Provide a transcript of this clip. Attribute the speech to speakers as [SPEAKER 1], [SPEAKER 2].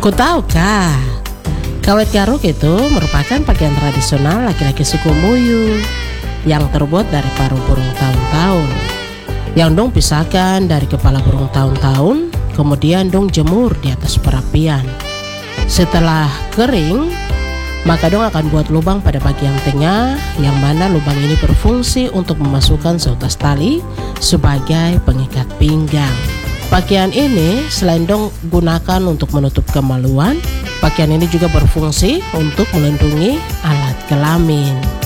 [SPEAKER 1] Tahukah, kawet garuk itu merupakan pakaian tradisional laki-laki suku Muyu yang terbuat dari paruh burung tahun-tahun yang dong pisahkan dari kepala burung tahun-tahun, kemudian dong jemur di atas perapian. Setelah kering, maka dong akan buat lubang pada bagian tengah, yang mana lubang ini berfungsi untuk memasukkan seutas tali sebagai pengikat pinggang. Pakaian ini selain dong gunakan untuk menutup kemaluan, pakaian ini juga berfungsi untuk melindungi alat kelamin.